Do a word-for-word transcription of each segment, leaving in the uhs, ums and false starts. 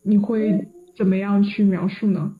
你会怎么样去描述呢？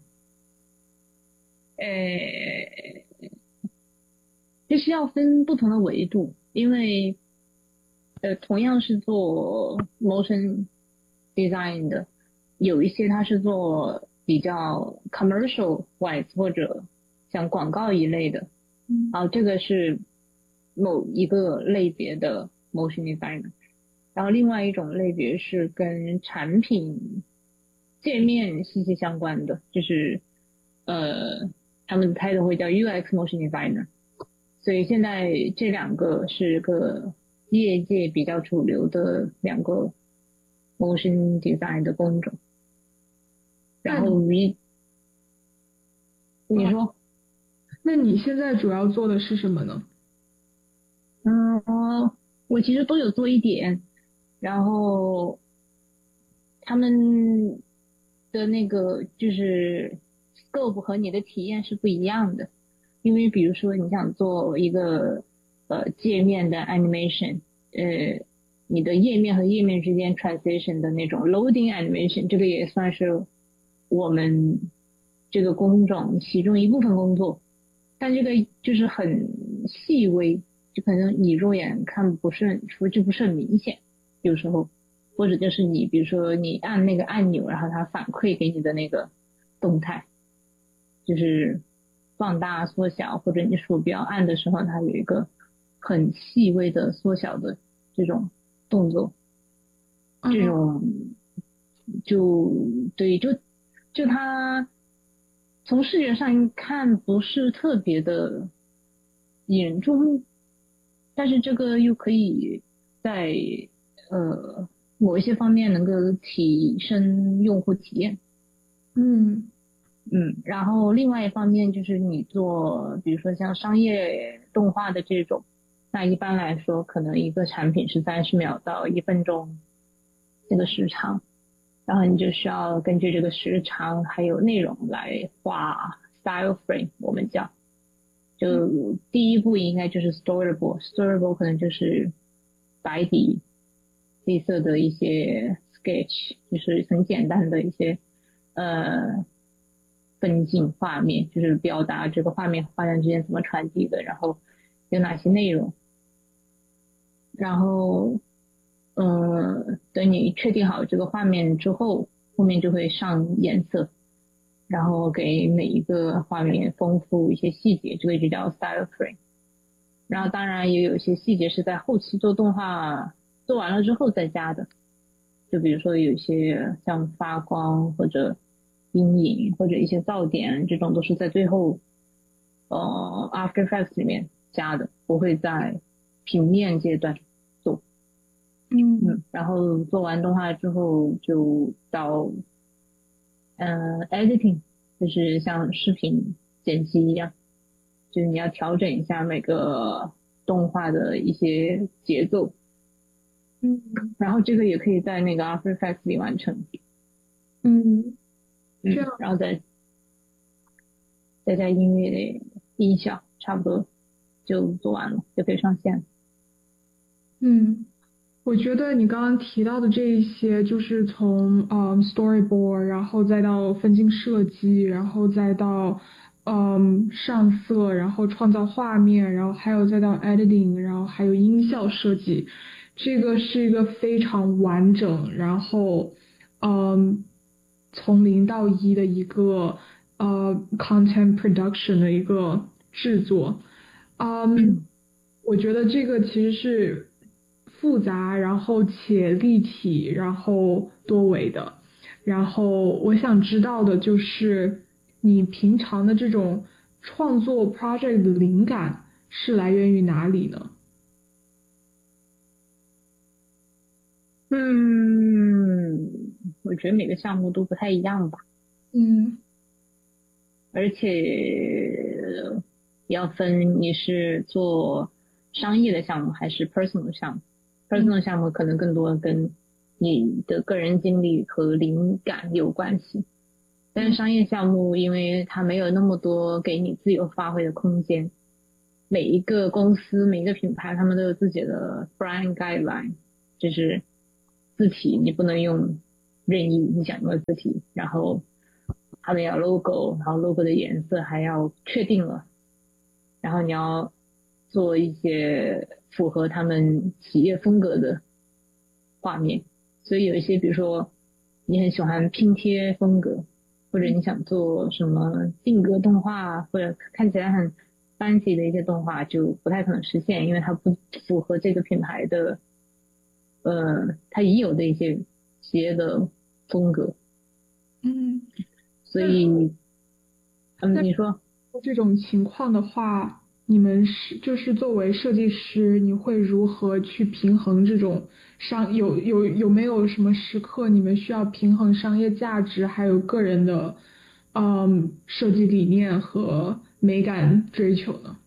呃，就是要分不同的维度，因为呃，同样是做 motion design 的，有一些它是做比较 commercial wise 或者像广告一类的， 嗯啊，这个是某一个类别的 motion design。然后另外一种类别是跟产品界面息息相关的，就是呃，他们的 title 会叫 U X motion designer。所以现在这两个是个业界比较主流的两个 motion design 的工种。然那你后你你啊， 说， 那你现在主要做的是什么呢？ 嗯，我其实都有做一点，然后他们的那个就是 scope 和你的体验是不一样的，因为比如说你想做一个呃界面的 animation，呃，你的页面和页面之间 transition 的那种 loading animation，这个也算是我们这个工种其中一部分工作，但这个就是很细微，就可能你肉眼看不是很出，就不是很明显，有时候。或者就是你比如说你按那个按钮，然后它反馈给你的那个动态，就是放大、缩小，或者你鼠标按的时候，它有一个很细微的缩小的这种动作，这嗯种就对，就就它从视觉上看不是特别的引人注目，但是这个又可以在呃某一些方面能够提升用户体验。 嗯嗯，然后另外一方面就是你做，比如说像商业动画的这种，那一般来说可能一个产品是三十秒到一分钟这个时长，然后你就需要根据这个时长还有内容来画 style frame，我们叫， 嗯就第一步应该就是 storyboard，storyboard 可能就是白底黑色的一些 sketch，就是很简单的一些呃分镜画面，就是表达这个画面和画面之间怎么传递的，然后有哪些内容，然后嗯，等你确定好这个画面之后，后面就会上颜色，然后给每一个画面丰富一些细节，这个就叫 style frame。然后当然也有一些细节是在后期做动画做完了之后再加的，就比如说有一些像发光或者阴影或者一些噪点这种都是在最后呃 After Effects 里面加的，不会在平面阶段做。 嗯嗯，然后做完动画之后就到嗯、呃 editing，就是像视频剪辑一样。就是你要调整一下每个动画的一些节奏， 嗯然后这个也可以在那个 After Effects 里完成， 嗯，这嗯， 样。 然后再再加音乐的音效，差不多就做完了，就可以上线了。 嗯，我觉得你刚刚提到的这一些，就是从嗯 storyboard，然后再到分镜设计，然后再到嗯上色，然后创造画面，然后还有再到 editing，然后还有音效设计，这个是一个非常完整，然后嗯从零到一的一个呃 content production 的一个制作。嗯， 嗯我觉得这个其实是复杂，然后且立体，然后多维的。然后我想知道的就是你平常的这种创作 project 的灵感是来源于哪里呢？ 嗯，我觉得每个项目都不太一样吧， 嗯而且要分你是做商业的项目还是 personal 项目嗯 ，personal 项目可能更多跟你的个人经历和灵感有关系。但是嗯商业项目，因为它没有那么多给你自由发挥的空间，每一个公司、每一个品牌，他们都有自己的 brand guideline，就是字体你不能用任意你想用的字体，然后他们要 logo， 然后 logo 的颜色还要确定了，然后你要做一些符合他们企业风格的画面，所以有一些比如说你很喜欢拼贴风格，或者你想做什么定格动画，或者看起来很 fancy 的一些动画，就不太可能实现，因为它不符合这个品牌的呃它已有的一些企业的风格。 嗯， 所以嗯，你说这种情况的话，你们是就是作为设计师，你会如何去平衡这种商有有有没有什么时刻你们需要平衡商业价值还有个人的嗯设计理念和美感追求呢？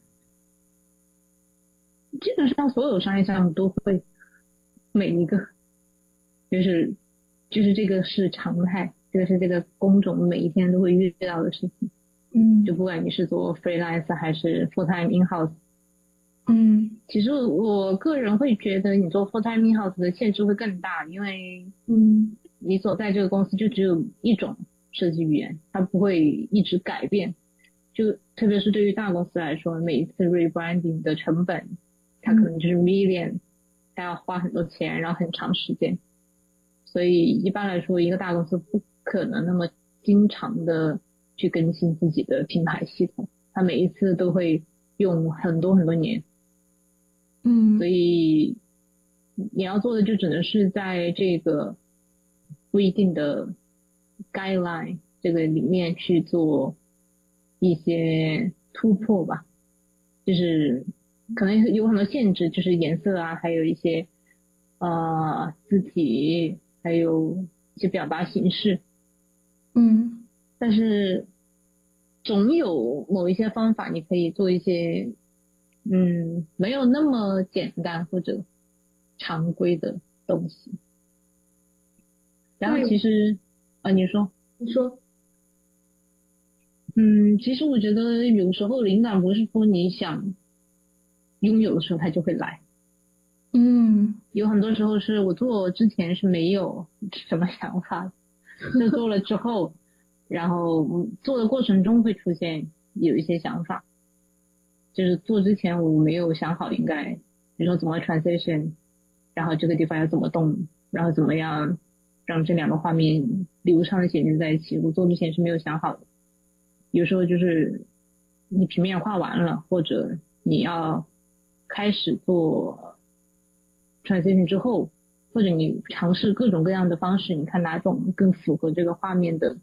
基本上所有商业项目都会每一个就是就是这个是常态，这个是这个工种每一天都会遇到的事情。就嗯不管你是做 freelance 还是 full time in house， 嗯其实我个人会觉得你做 full time in house 的限制会更大，因为嗯你所在这个公司就只有一种设计语言，它不会一直改变。就特别是对于大公司来说，每一次 rebranding 的成本，它可嗯能就是 million，它要花很多钱，然后很长时间。所以一般来说，一个大公司不可能那么经常的去更新自己的品牌系统，它每一次都会用很多很多年。所嗯以你要做的就只能是在这个规定的 guideline 这个里面去做一些突破吧，就是可能有很多限制，就是颜色啊，还有一些呃字体，还有一些表达形式， 嗯但是总有某一些方法你可以做一些嗯没有那么简单或者常规的东西。然后那有其实啊，你说， 你说嗯，其实我觉得有时候灵感不是说你想拥有的时候它就会来， 嗯有很多时候是我做之前是没有什么想法的，就做了之后，然后做的过程中会出现有一些想法，就是做之前我没有想好应该，比如说怎么 transition，然后这个地方要怎么动，然后怎么样让这两个画面流畅的衔接在一起，我做之前是没有想好的。有时候就是你平面画完了，或者你要开始做 transition 之后，或者你尝试各种各样的方式，你看哪种更符合这个画面的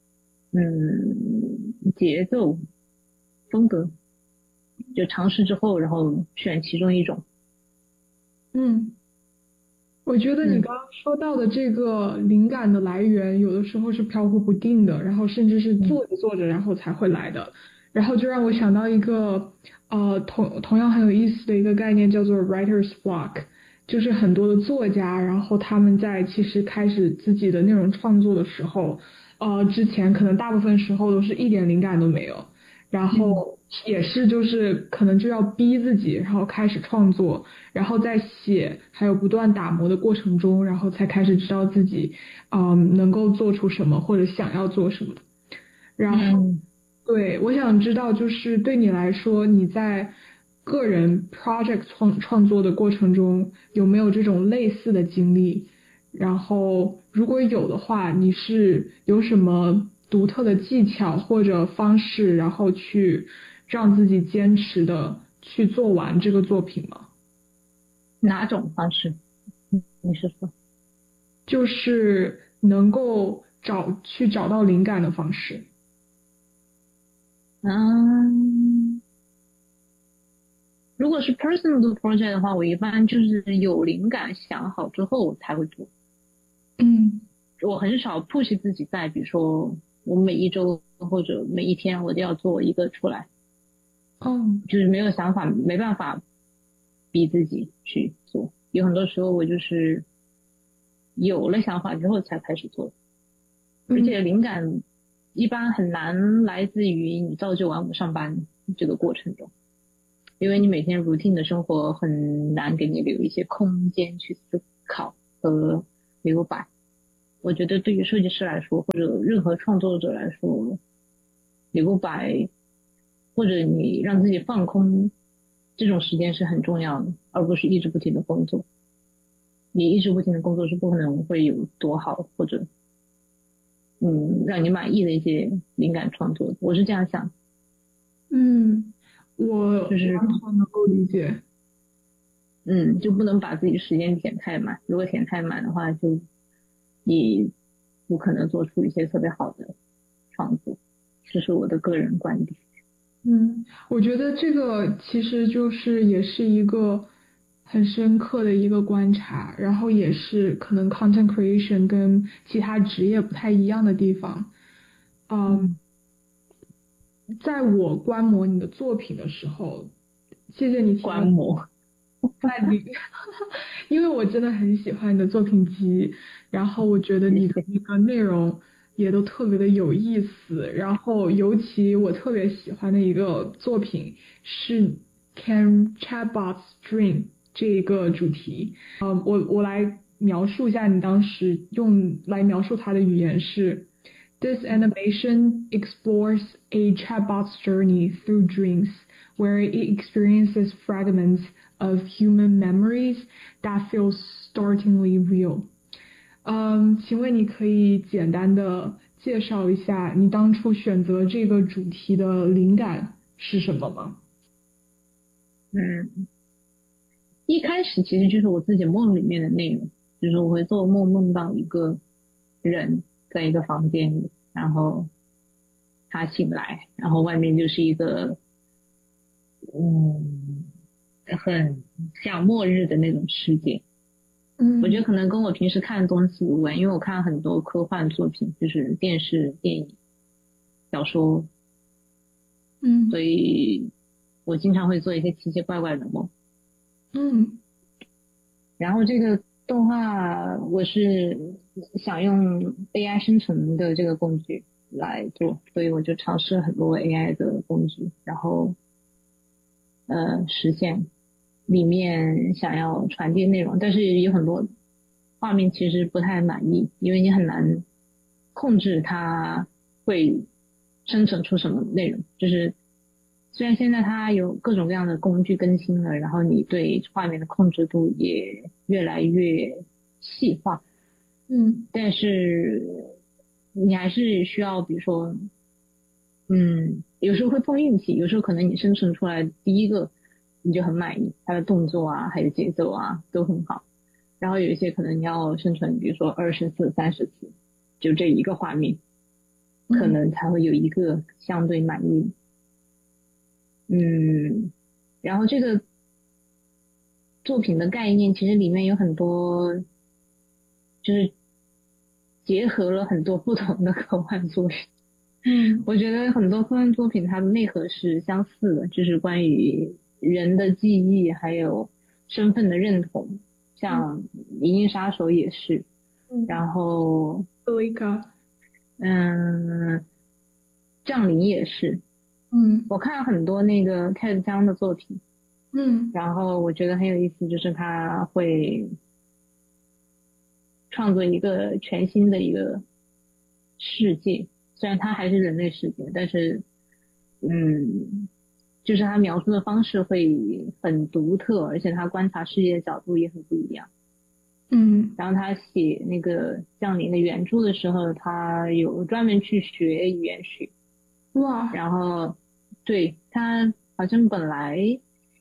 嗯节奏风格，就尝试之后，然后选其中一种。 嗯。我觉得你嗯刚刚说到的这个灵感的来源，有的时候是飘忽不定的，然后甚至是嗯做着做着，然后才会来的。然后就让我想到一个呃同同样很有意思的一个概念，叫做 writer's block，就是很多的作家，然后他们在其实开始自己的内容创作的时候，呃，之前可能大部分时候都是一点灵感都没有。然嗯后也是就是可能就要逼自己，然后开始创作，然后在写还有不断打磨的过程中，然后才开始知道自己嗯能够做出什么或者想要做什么。然后嗯。 对，我想知道就是对你来说，你在个人 project 创创作的过程中有没有这种类似的经历？然后如果有的话，你是有什么独特的技巧或者方式，然后去让自己坚持的去做完这个作品吗？ 哪种方式？你是说？ 就是能够找去找到灵感的方式。 嗯，如果是 personal 的 project 的话，我一般就是有灵感想好之后才会做。 嗯我很少 push 自己在，比如说我每一周或者每一天我都要做一个出来， 哦就是没有想法，没办法逼自己去做。有很多时候我就是有了想法之后才开始做，而嗯且灵感一般很难来自于你朝九晚五上班这个过程中。因为你每天 routine 的生活很难给你留一些空间去思考和留白。 我觉得对于设计师来说，或者任何创作者来说，你不摆或者你让自己放空，这种时间是很重要的，而不是一直不停的工作。你一直不停的工作是不可能会有多好或者嗯让你满意的一些灵感创作的，我是这样想。 嗯，我就是完全能够理解。 嗯，就不能把自己时间填太满，如果填太满的话，就你不可能做出一些特别好的创作，这是我的个人观点。 嗯，我觉得这个其实就是也是一个很深刻的一个观察，然后也是可能 content creation 跟其他职业不太一样的地方。嗯，在我观摩你的作品的时候，谢谢你提到观摩。 在你，因为我真的很喜欢你的作品集，然后我觉得你的那个内容也都特别的有意思，然后尤其我特别喜欢的一个作品是 Can Chatbots Dream 这一个主题。嗯，我我来描述一下你当时用来描述它的语言是。This animation explores a chatbot's journey through dreams, where it experiences fragments of human memories that feel startlingly real. 嗯，请问你可以简单的介绍一下你当初选择这个主题的灵感是什么吗？ 嗯，一开始其实就是我自己梦里面的内容，就是我会做梦梦到一个人在一个房间里，然后他醒来，然后外面就是一个嗯很像末日的那种世界。 嗯， 我觉得可能跟我平时看的东西有关，因为我看很多科幻作品，就是电视、电影、小说， 嗯， 所以我经常会做一些奇奇怪怪的梦。 嗯， 然后这个动画我是想用 A I 生成的这个工具来做，所以我就尝试很多 A I 的工具，然后呃实现里面想要传递内容，但是有很多画面其实不太满意，因为你很难控制它会生成出什么内容。就是虽然现在它有各种各样的工具更新了，然后你对画面的控制度也越来越细化， 嗯， 但是你还是需要，比如说，嗯，有时候会碰运气，有时候可能你生成出来第一个你就很满意，它的动作啊，还有节奏啊都很好，然后有一些可能你要生成，比如说二十次、三十次，就这一个画面，可能才会有一个相对满意。嗯，然后这个作品的概念其实里面有很多，就是结合了很多不同的科幻作品。 嗯， 我觉得很多科幻作品它的内核是相似的，就是关于人的记忆还有身份的认同，像《银翼杀手》也是， 嗯， 然后对个， 嗯，降临也是。 嗯， 我看了很多那个 Ted 江的作品， 嗯， 然后我觉得很有意思，就是他会创作一个全新的一个世界，虽然他还是人类世界，但是嗯，就是他描述的方式会很独特，而且他观察世界的角度也很不一样。 嗯， 然后他写那个降临的原著的时候，他有专门去学语言学， 哇， 然后对他好像本来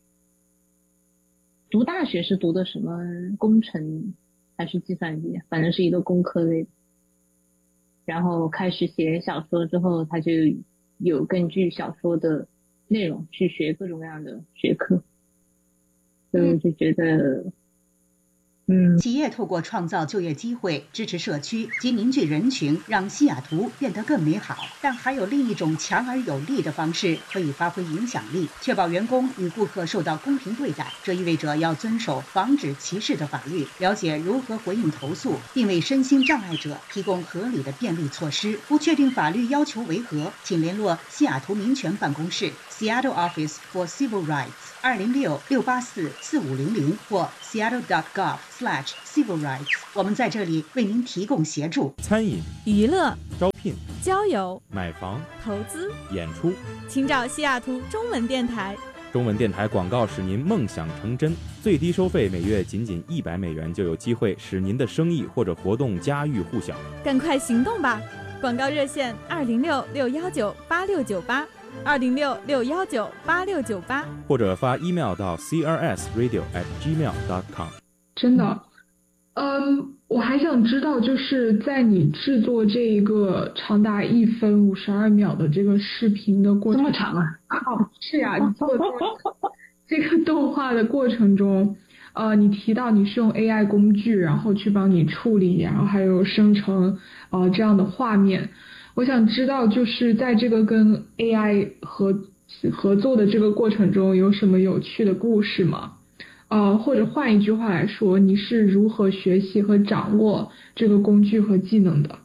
读大学是读的什么工程还是计算机，反正是一个工科类的。然后开始写小说之后，他就有根据小说的内容去学各种各样的学科，所以我就觉得嗯， 企业透过创造就业机会、支持社区及凝聚人群，让西雅图变得更美好。但还有另一种强而有力的方式可以发挥影响力，确保员工与顾客受到公平对待。这意味着要遵守防止歧视的法律，了解如何回应投诉，并为身心障碍者提供合理的便利措施。不确定法律要求为何，请联络西雅图民权办公室 （Seattle Office for Civil Rights） 二零六六八四四五零零或 seattle dot gov。 slash civil rights， 我们在这里为您提供协助。 餐饮、 娱乐、 招聘、 交友、 买房、 投资、 演出， 请找西雅图中文电台。 中文电台广告使您梦想成真，最低收费每月仅仅一百美元，就有机会使您的生意或者活动家喻户晓。 赶快行动吧！广告热线二零六六幺九八六九八，二零六六幺九八六九八， 或者发 email 到 c r s radio at gmail dot com。 真的，嗯，我还想知道，就是在你制作这一个长达一分五十二秒的这个视频的过程， 这么长啊？ 哦，是呀，你做这个动画的过程中，呃，你提到你是用 A I 工具，然后去帮你处理，然后还有生成呃这样的画面。我想知道，就是在这个跟 A I 合合作的这个过程中，有什么有趣的故事吗？呃，或者换一句话来说，你是如何学习和掌握这个工具和技能的？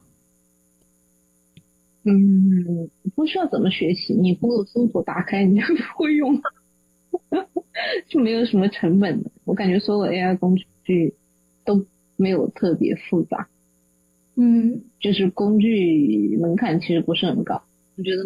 嗯，不需要怎么学习，你 Google 搜索打开，你就会用，就没有什么成本的。我感觉所有 A I 工具都没有特别复杂， 嗯， 就是工具门槛其实不是很高。我觉得